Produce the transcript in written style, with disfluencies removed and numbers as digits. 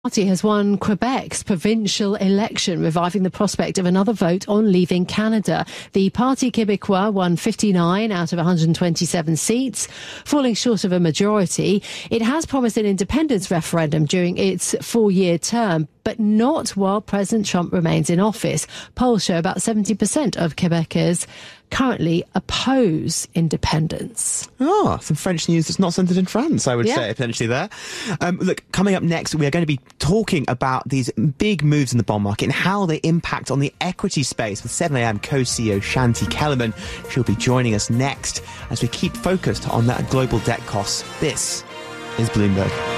Party has won Quebec's provincial election, reviving the prospect of another vote on leaving Canada. The Parti Québécois won 59 out of 127 seats, falling short of a majority. It has promised an independence referendum during its 4-year term, but not while President Trump remains in office. Polls show about 70% of Quebecers currently oppose independence. Oh, some French news that's not centred in France, I would say, potentially there. Look, coming up next, we are going to be talking about these big moves in the bond market and how they impact on the equity space with 7am co-CEO Shanti Kellerman. She'll be joining us next as we keep focused on that global debt costs. This is Bloomberg.